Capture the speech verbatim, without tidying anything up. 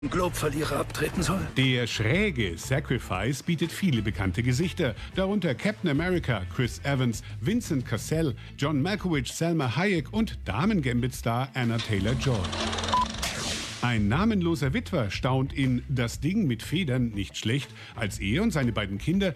Globe-Verlierer abtreten soll? Der schräge Sacrifice bietet viele bekannte Gesichter, darunter Captain America, Chris Evans, Vincent Cassel, John Malkovich, Salma Hayek und Damen-Gambit-Star Anna Taylor-Joy. Ein namenloser Witwer staunt in Das Ding mit Federn nicht schlecht, als er und seine beiden Kinder